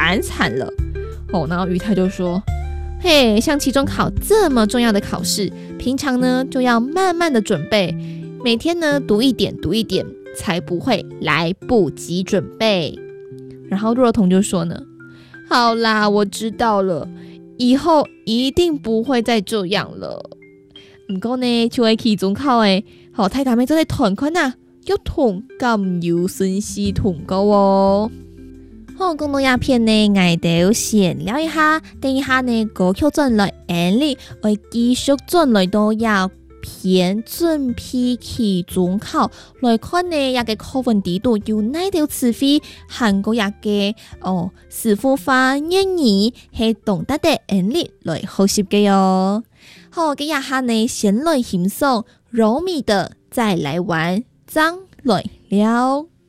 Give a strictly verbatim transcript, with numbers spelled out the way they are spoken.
蛮惨了。哦，然后于太就说，嘿，像期中考这么重要的考试，平常呢就要慢慢的准备，每天呢读一点读一点，才不会来不及准备。然后若彤就说呢，好啦，我知道了，以后一定不会再这样了。不過呢，就係期中考誒，好睇大妹真係團坤啊，要同咁要順時同高哦。好，講到鴉片呢，我哋先聊一下，等一下呢，歌曲轉來安利，我繼續轉來到鴉片準備期中考，來看呢，一個考分地度有哪條詞彙，韓國一個哦，師傅化英語係懂得的安利來學習嘅哦。好，嘅一下呢，先來欣賞柔米的再來玩，張來了。